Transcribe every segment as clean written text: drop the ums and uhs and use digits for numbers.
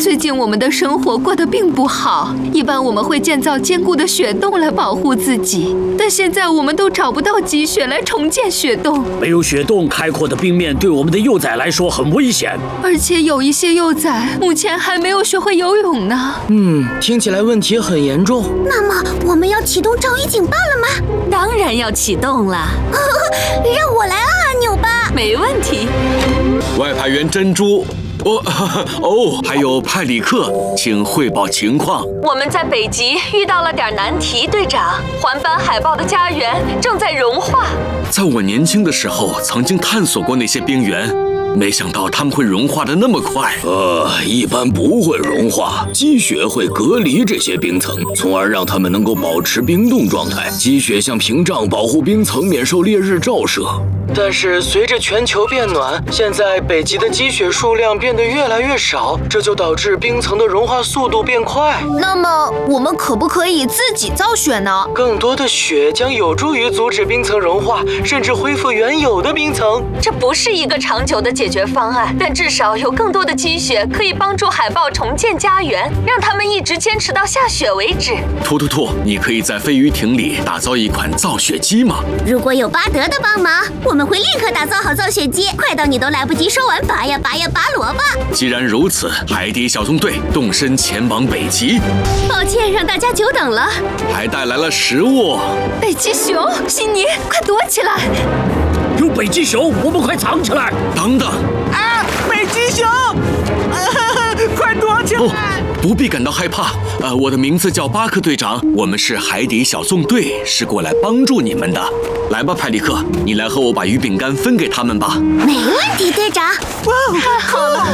最近我们的生活过得并不好，一般我们会建造坚固的雪洞来保护自己，但现在我们都找不到积雪来重建雪洞。 没有雪洞，开阔的冰面对我们的幼崽来说很危险， 而且有一些幼崽目前还没有学会游泳呢。 听起来问题很严重。 那么我们要启动照雨警报了吗？ 当然要启动了。 让我来啊，纽巴。 没问题。 外派员珍珠。还有派里克，请汇报情况。 我们在北极遇到了点难题，队长。环斑海豹的家园正在融化。 在我年轻的时候，曾经探索过那些冰原，没想到它们会融化得那么快。 一般不会融化，积雪会隔离这些冰层，从而让它们能够保持冰冻状态。积雪像屏障，保护冰层免受烈日照射。 但是随着全球变暖，现在北极的积雪数量变得越来越少，这就导致冰层的融化速度变快。 那么我们可不可以自己造雪呢？ 更多的雪将有助于阻止冰层融化，甚至恢复原有的冰层。 这不是一个长久的解决方案，但至少有更多的积雪可以帮助海豹重建家园，让他们一直坚持到下雪为止。 突，你可以在飞鱼艇里打造一款造雪机吗？ 如果有巴德的帮忙，我们会立刻打造好造雪机，快到你都来不及说完拔呀拔呀拔萝卜。 既然如此，海底小纵队动身前往北极。 抱歉让大家久等了， 还带来了食物。 北极熊，悉尼，快躲起来！ 有北极熊，我们快藏起来！ 等等！ 北极熊！快躲起来！ 不必感到害怕。我的名字叫巴克队长，我们是海底小纵队，是过来帮助你们的。来吧，派里克，你来和我把鱼饼干分给他们吧。 没问题，队长。 哇，太好了！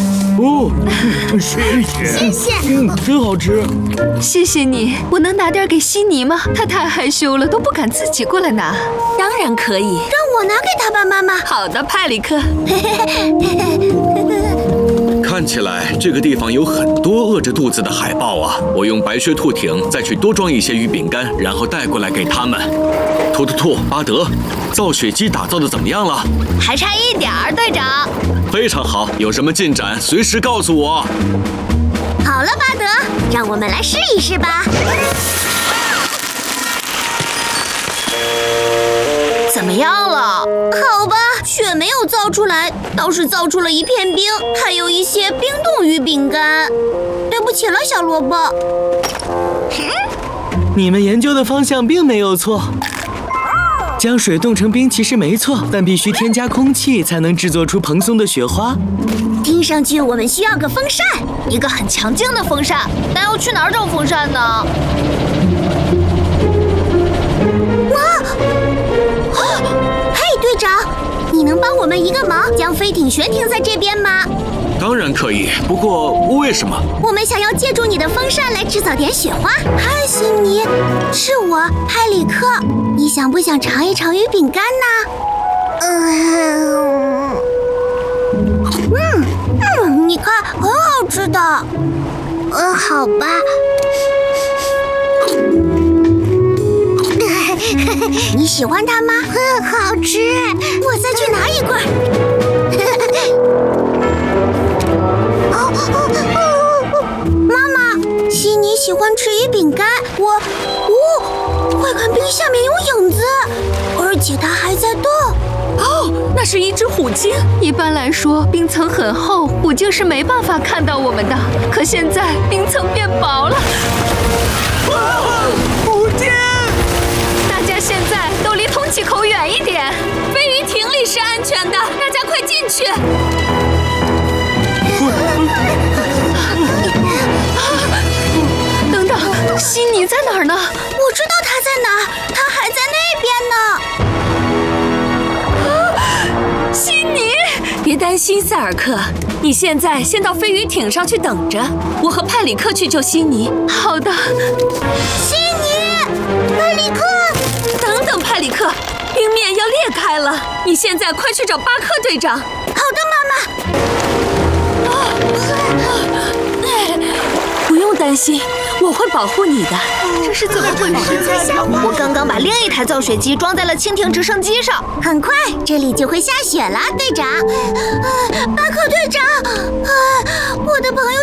谢谢。 真好吃。 谢谢你，我能拿点给悉尼吗？她太害羞了，都不敢自己过来拿。 当然可以， 让我拿给他吧，妈妈。 好的，派里克。 看起来这个地方有很多饿着肚子的海豹啊！我用白雪兔艇再去多装一些鱼饼干，然后带过来给他们。兔，巴德，造雪机打造的怎么样了？ 还差一点儿，队长。 非常好，有什么进展随时告诉我。 好了，巴德，让我们来试一试吧。 怎么样了？ 好吧，雪没有造出来，倒是造出了一片冰，还有一些冰冻鱼饼干。对不起了，小萝卜。 你们研究的方向并没有错。将水冻成冰其实没错，但必须添加空气才能制作出蓬松的雪花。 听上去我们需要个风扇， 一个很强劲的风扇。但要去哪儿找风扇呢？ 嘿，队长，你能帮我们一个忙，将飞艇悬停在这边吗？ 当然可以，不过为什么？ 我们想要借助你的风扇来制造点雪花。嗨，悉尼，是我，派里克。你想不想尝一尝鱼饼干呢？你看，很好吃的。好吧。你喜欢它吗？很好吃。我再去拿一块。妈妈，悉尼喜欢吃鱼饼干。快看，冰下面有影子，而且它还在动。 那是一只虎鲸。一般来说，冰层很厚，虎鲸是没办法看到我们的。可现在冰层变薄了。 虎鲸！ 大家现在都离通气口远一点。 飞鱼艇里是安全的，大家快进去。 等等，悉尼在哪儿呢？ 我知道他在哪儿，他还在那边呢。 悉尼， 别担心，塞尔克，你现在先到飞鱼艇上去等着，我和派里克去救悉尼。 好的。 悉尼，派里克， 等，派里克，冰面要裂开了，你现在快去找巴克队长。 好的，妈妈。 不用担心，我会保护你的。 这是怎么回事？我刚刚把另一台造雪机装在了蜻蜓直升机上， 很快这里就会下雪了，队长。巴克队长，我的朋友